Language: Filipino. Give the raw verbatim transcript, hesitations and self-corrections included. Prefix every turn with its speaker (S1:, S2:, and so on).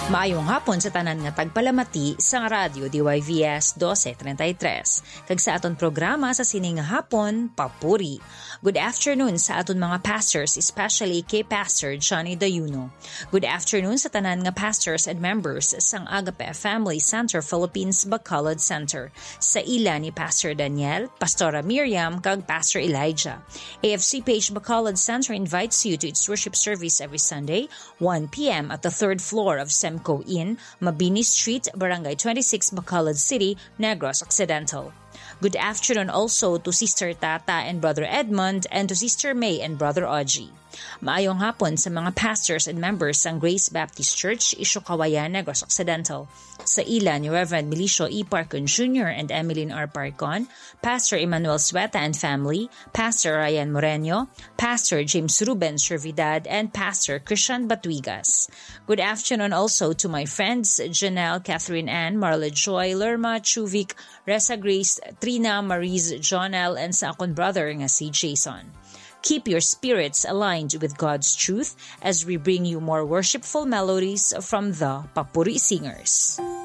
S1: Maayong hapon sa tanan nga tagpalamati sa radyo D Y V S twelve thirty-three. Kag sa aton programa sa sining nga hapon, Papuri. Good afternoon sa aton mga pastors, especially kay Pastor Johnny Dayuno. Good afternoon sa tanan nga pastors and members sang Agape Family Center Philippines Bacolod Center. Sa ila ni Pastor Daniel, Pastora Miriam, kag Pastor Elijah. A F C P H Bacolod Center invites you to its worship service every Sunday, one p.m. at the third floor of Semco Inn, Mabini Street, Barangay twenty-six, Bacolod City, Negros Occidental. Good afternoon also to Sister Tata and Brother Edmund and to Sister May and Brother Audrey. Maayong hapon sa mga pastors and members ng Grace Baptist Church, Isyokawayan, Negros Occidental. Sa ila ni Reverend Milicio E. Parcon Junior and Emeline R. Parcon, Pastor Emmanuel Sueta and family, Pastor Ryan Moreno, Pastor James Ruben Servidad, and Pastor Christian Batuigas. Good afternoon also to my friends Janelle, Catherine Ann, Marla Joy, Lerma, Chuvik, Resa Grace, Trina, Marise, Jonel, and sa akong brother nga si Jason. Keep your spirits aligned with God's truth as we bring you more worshipful melodies from the Papuri Singers.